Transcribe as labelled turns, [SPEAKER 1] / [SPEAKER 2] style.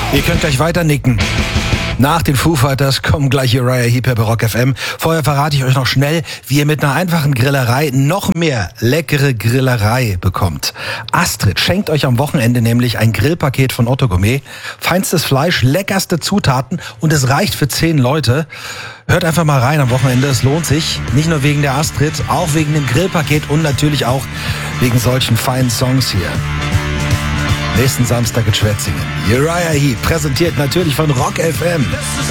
[SPEAKER 1] Ihr könnt gleich weiter nicken. Nach den Foo Fighters kommen gleich Uriah Heep bei Rock FM. Vorher verrate ich euch noch schnell, wie ihr mit einer einfachen Grillerei noch mehr leckere Grillerei bekommt. Astrid schenkt euch am Wochenende nämlich ein Grillpaket von Otto Gourmet. Feinstes Fleisch, leckerste Zutaten und es reicht für 10 Leute. Hört einfach mal rein am Wochenende, es lohnt sich. Nicht nur wegen der Astrid, auch wegen dem Grillpaket und natürlich auch wegen solchen feinen Songs hier. Nächsten Samstag in Schwetzingen. Uriah Heep, präsentiert natürlich von Rock FM.